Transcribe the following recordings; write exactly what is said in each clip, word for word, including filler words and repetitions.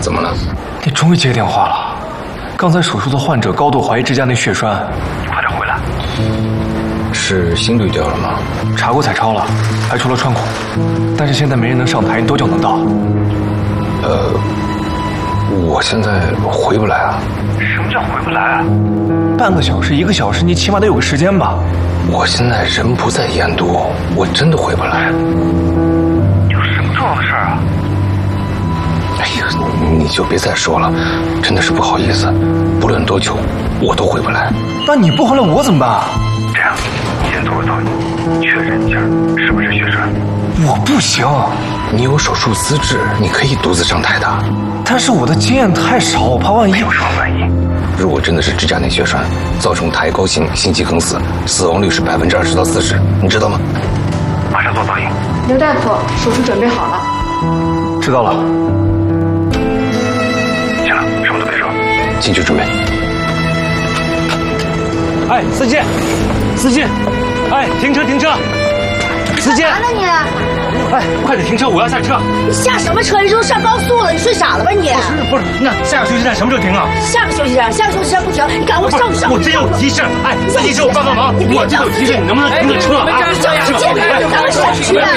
怎么了？ 你终于接电话了。刚才手术的患者高度怀疑支架内血栓，你快点回来。 是心率掉了吗？ 查过彩超了，排除了穿孔，但是现在没人能上台，你多久能到？ 呃，我现在回不来啊。 什么叫回不来啊？半个小时、一个小时，你起码得有个时间吧？ 我现在人不在燕都，我真的回不来。 有什么重要的事儿啊？ 哎呀，你就别再说了，真的是不好意思。不论多久，我都回不来。 那你不回来，我怎么办？ 这样，你先做个导引，确认一下是不是血栓。 我不行。 你有手术资质，你可以独自上台的。 但是我的经验太少，我怕万一。 没有什么万一。 如果真的是支架内血栓，造成抬高型心肌梗死，死亡率是百分之二十到四十，你知道吗？ 马上做导引。 刘大夫，手术准备好了。 知道了。 行了，什么都别说， 进去准备。 哎，司机，司机，哎，停车停车！司机， 干嘛呢你？ 哎，快点停车，我要下车。 你下什么车？你这都上高速了，你睡傻了吧你？ 不是不是，那下个休息站什么时候停啊？ 下个休息站，下个休息站不停，你赶快上不上？ 我真有急事，哎，司机给我帮帮忙，我真有急事，你能不能停个车啊？ 上直接开，赶快上去！ 哎，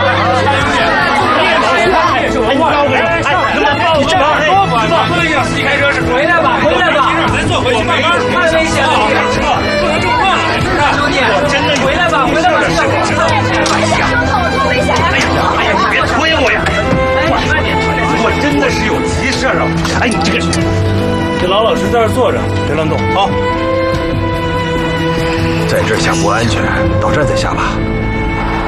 你帮我个人，哎，能不能帮我个忙？哎， 司机开车是回来吧，回来吧，咱坐回去慢慢说。太危险了，车不能这么慢，是不是？兄弟，我真的回来吧，回来吧，是不是？ 多危险呀！ 哎呀，你别推我呀！我真的是有急事啊！哎，你这个， 就老老实实在这坐着，别乱动啊！ 在这儿下不安全，到站再下吧。